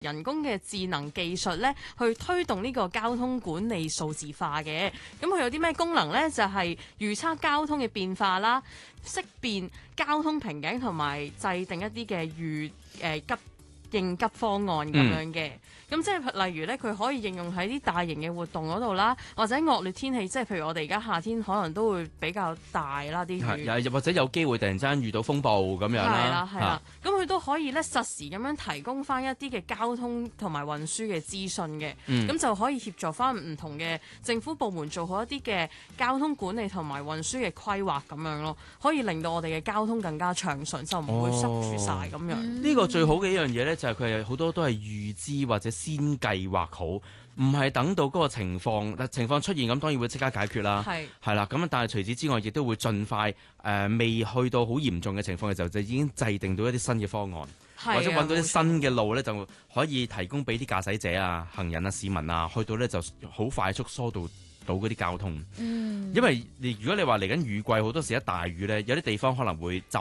人工嘅智能技術咧，去推動呢個交通管理數字化嘅。咁佢有啲咩功能咧？就係預測交通嘅變化啦，識辨交通瓶頸同埋制定一啲嘅應急方案咁樣嘅。咁即係例如咧，佢可以應用喺啲大型嘅活動嗰度啦，或者惡劣天氣，即係譬如我哋而家夏天可能都會比較大啦啲雨， 或者有機會突然之間遇到風暴咁樣啦。 係啦。咁佢都可以咧實時咁樣提供翻一啲嘅交通同埋運輸嘅資訊嘅。咁就可以協助翻唔同嘅政府部門做好一啲嘅交通管理同埋運輸嘅規劃咁樣咯，可以令到我哋嘅交通更加暢順，就唔會塞住晒咁樣。 呢個最好嘅一樣嘢咧，就係佢係好多都係預知或者先計劃好，唔係等到嗰個情況出現咁，當然會即刻解決啦。係啦，咁但係除此之外，亦都會盡快未去到好嚴重嘅情況嘅時候，就已經制定到一啲新嘅方案，或者揾到啲新嘅路咧，就可以提供俾啲駕駛者啊、行人啊、市民啊，去到咧就好快速疏導到嗰啲交通。因為如果你話嚟緊雨季，好多時一大雨咧，有啲地方可能會浸